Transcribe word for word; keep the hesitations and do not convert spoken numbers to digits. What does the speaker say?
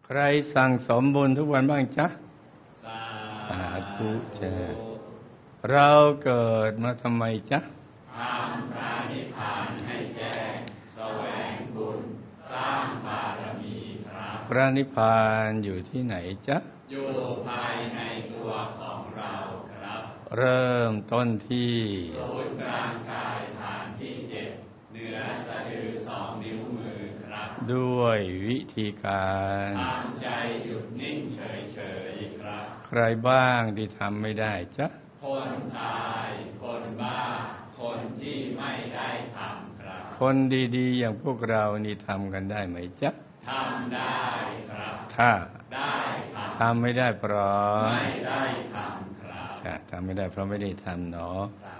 ใครสั่งสมบุญทุกวันบ้างจ๊ะสาสาธุจ้ะเราเกิดมาทำไมจ๊ะทำพระนิพพานให้แจ้งแสวงบุญสร้างบารมีครับพระนิพพานอยู่ที่ไหนจ๊ะอยู่ภายในตัวของเราครับเริ่มต้นที่ศูนย์กลางกายฐานที่เจ็ดเหนือสะดือสองนิ้วมือครับด้วยวิธีการทำใจหยุดนิ่งเฉยๆครับใครบ้างที่ทำไม่ได้จ๊ะคนตายคนบ้าคนที่ไม่ได้ทำครับคนดีๆอย่างพวกเรานี่ทำกันได้ไหมจ๊ะทำได้ครับถ้าได้ทำไม่ได้เพราะไม่ได้ทำครับทำไม่ได้เพราะไม่ได้ทำเนาะ